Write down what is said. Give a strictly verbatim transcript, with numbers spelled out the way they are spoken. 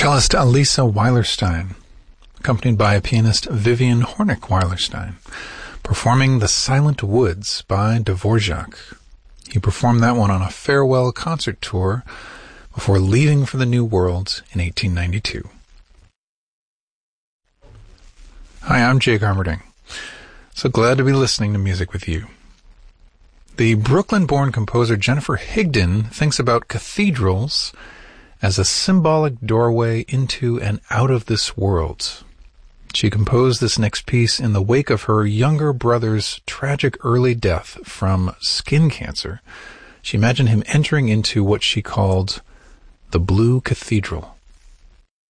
Cellist Elisa Weilerstein, accompanied by pianist Vivian Hornick-Weilerstein, performing The Silent Woods by Dvorak. He performed that one on a farewell concert tour before leaving for the New World in eighteen ninety-two. Hi, I'm Jake Armerding. So glad to be listening to music with you. The Brooklyn-born composer Jennifer Higdon thinks about cathedrals as a symbolic doorway into and out of this world. She composed this next piece in the wake of her younger brother's tragic early death from skin cancer. She imagined him entering into what she called the Blue Cathedral.